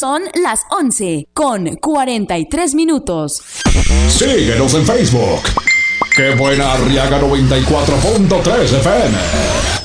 Son las 11:43. Síguenos en Facebook. ¡Qué buena Arriaga 94.3 FM!